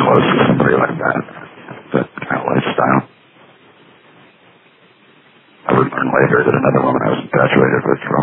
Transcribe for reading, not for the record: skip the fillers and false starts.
close to somebody like that. That kind of lifestyle. I would learn later that another woman I was infatuated with for